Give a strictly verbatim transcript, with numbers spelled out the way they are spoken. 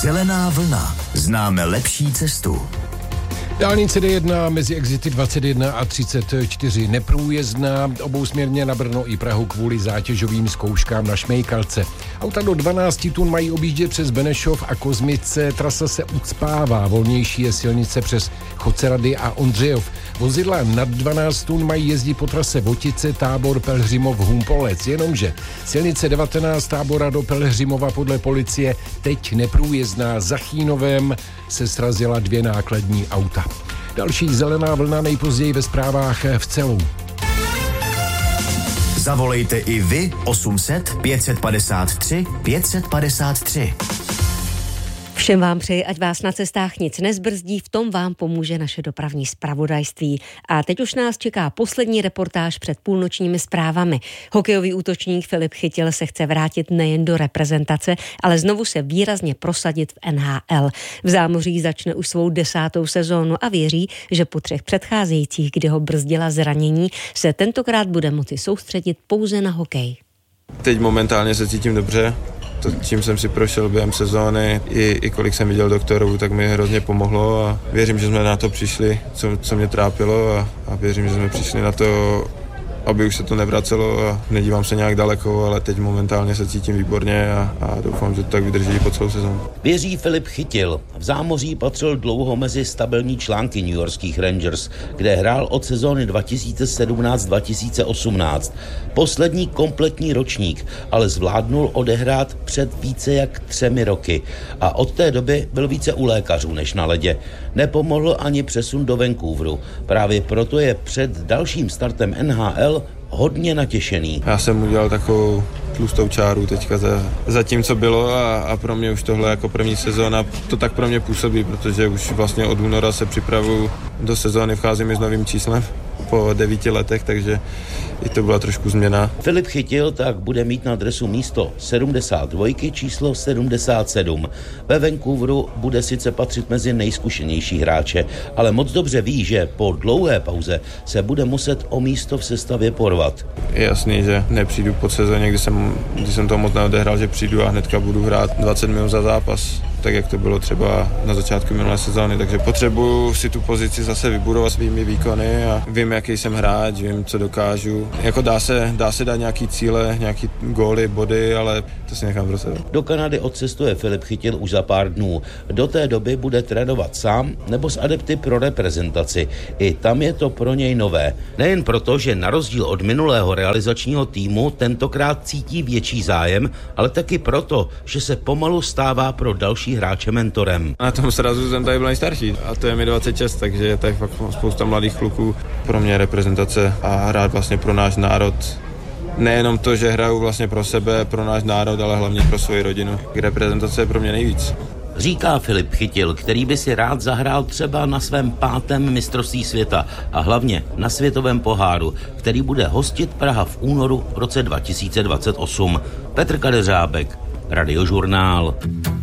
Zelená vlna. Známe lepší cestu. Dálnice D jedna mezi exity dvacet jedna a třicet čtyři neprůjezdná, obousměrně na Brno i Prahu kvůli zátěžovým zkouškám na Šmejkalce. Auta do dvanáct tun mají objíždět přes Benešov a Kozmice, trasa se ucpává, volnější je silnice přes Chocerady a Ondřejov. Vozidla nad dvanáct tun mají jezdit po trase Votice, Tábor, Pelhřimov, Humpolec, jenomže silnice devatenáct Tábora do Pelhřimova podle policie teď neprůjezdná. Za Chýnovem se srazila dvě nákladní auta. Další zelená vlna nejpozději ve zprávách v celou. Zavolejte i vy osm set pět padesát tři pět padesát tři. Všem vám přeji, ať vás na cestách nic nezbrzdí, v tom vám pomůže naše dopravní zpravodajství. A teď už nás čeká poslední reportáž před půlnočními zprávami. Hokejový útočník Filip Chytil se chce vrátit nejen do reprezentace, ale znovu se výrazně prosadit v N H L. V zámoří začne už svou desátou sezónu a věří, že po třech předcházejících, kdy ho brzdila zranění, se tentokrát bude moci soustředit pouze na hokej. Teď momentálně se cítím dobře. To, čím jsem si prošel během sezóny, i, i kolik jsem viděl doktorů, tak mi hrozně pomohlo a věřím, že jsme na to přišli, co, co mě trápilo a, a věřím, že jsme přišli na to, aby už se to nevracelo a nedívám se nějak daleko, ale teď momentálně se cítím výborně a, a doufám, že to tak vydrží po celou sezónu. Věří Filip Chytil. V zámoří patřil dlouho mezi stabilní články newyorských Rangers, kde hrál od sezóny dva tisíce sedmnáct dva tisíce osmnáct. Poslední kompletní ročník, ale zvládnul odehrát před více jak třemi roky a od té doby byl více u lékařů než na ledě. Nepomohl ani přesun do Vancouveru. Právě proto je před dalším startem N H L hodně natěšený. Já jsem udělal takovou tlustou čáru teďka za, za tím, co bylo a, a pro mě už tohle jako první sezóna to tak pro mě působí, protože už vlastně od února se připravuju do sezóny, vcházím i s novým číslem po devíti letech, takže i to byla trošku změna. Filip Chytil tak bude mít na dresu místo sedmdesát dva, číslo sedmdesát sedm. Ve Vancouveru bude sice patřit mezi nejzkušenější hráče, ale moc dobře ví, že po dlouhé pauze se bude muset o místo v sestavě porvat. Je jasný, že nepřijdu po sezóně, kdy jsem, kdy jsem to moc neodehrál, že přijdu a hnedka budu hrát dvacet minut za zápas, tak jak to bylo třeba na začátku minulé sezóny, takže potřebuji si tu pozici zase vybudovat svými výkony a vím, jaký jsem hráč, vím, co dokážu. Jako dá se, dá se dát nějaký cíle, nějaký góly, body, ale to si nechám pro sebe. Do Kanady odcestuje Filip Chytil už za pár dnů. Do té doby bude trénovat sám nebo s adepty pro reprezentaci. I tam je to pro něj nové. Nejen proto, že na rozdíl od minulého realizačního týmu tentokrát cítí větší zájem, ale taky proto, že se pomalu stává pro další hráče mentorem. Na tom srazu jsem tady byl nejstarší a to je mi dvacet šest, takže je tady fakt spousta mladých kluků. Pro mě reprezentace a hrát vlastně pro náš národ. Nejenom to, že hraju vlastně pro sebe, pro náš národ, ale hlavně pro svoji rodinu. Reprezentace je pro mě nejvíc. Říká Filip Chytil, který by si rád zahrál třeba na svém pátém mistrovství světa a hlavně na světovém poháru, který bude hostit Praha v únoru v roce dva tisíce dvacet osm. Petr Kadeřábek, Radiožurnál.